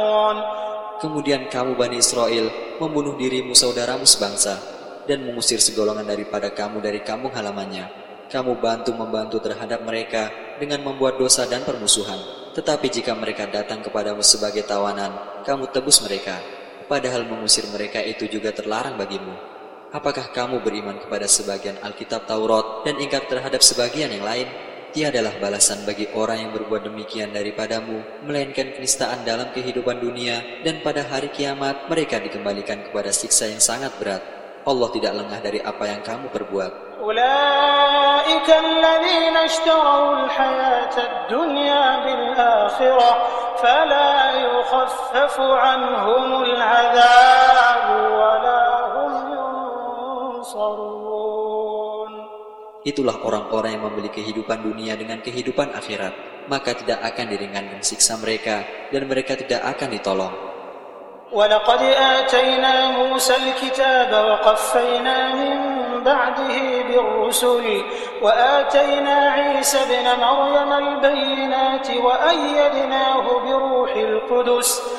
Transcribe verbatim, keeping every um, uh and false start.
Kemudian kamu Bani Israel membunuh dirimu saudaramu sebangsa dan mengusir segolongan daripada kamu dari kampung halamannya. Kamu bantu-membantu terhadap mereka dengan membuat dosa dan permusuhan. Tetapi jika mereka datang kepadamu sebagai tawanan, kamu tebus mereka. Padahal mengusir mereka itu juga terlarang bagimu. Apakah kamu beriman kepada sebagian Alkitab Taurat dan ingkar terhadap sebagian yang lain? Tiadalah balasan bagi orang yang berbuat demikian daripadamu, melainkan kenistaan dalam kehidupan dunia, dan pada hari kiamat mereka dikembalikan kepada siksa yang sangat berat. Allah tidak lengah dari apa yang kamu perbuat. Ulaika alladhina ishtarau al-hayata ad-dunya bil-akhirah fala yukhaffafu anhumul 'adzab wa la hum yunsarun. Itulah orang-orang yang membeli kehidupan dunia dengan kehidupan akhirat, maka tidak akan diringankan siksa mereka dan mereka tidak akan ditolong. وَلَقَدْ آتَيْنَا مُوسَى الْكِتَابَ وَقَفَّيْنَا مِنْ بَعْدِهِ بِالرُّسُلِ وَآتَيْنَا عِيسَى ابْنَ مَرْيَمَ الْبَيِّنَاتِ وَأَيَّدْنَاهُ بِرُوحِ الْقُدُسِ